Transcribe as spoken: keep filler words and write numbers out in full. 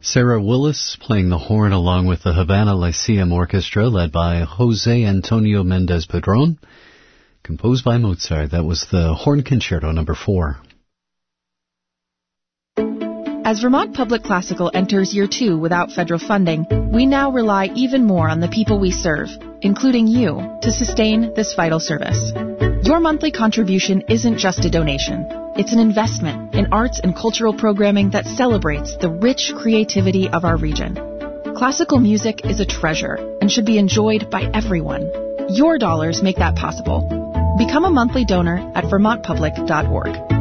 Sarah Willis playing the horn along with the Havana Lyceum Orchestra led by Jose Antonio Mendez Padron, composed by Mozart. That was the Horn Concerto number four. As Vermont Public Classical enters year two without federal funding, we now rely even more on the people we serve, including you, to sustain this vital service. Your monthly contribution isn't just a donation. It's an investment in arts and cultural programming that celebrates the rich creativity of our region. Classical music is a treasure and should be enjoyed by everyone. Your dollars make that possible. Become a monthly donor at vermont public dot org.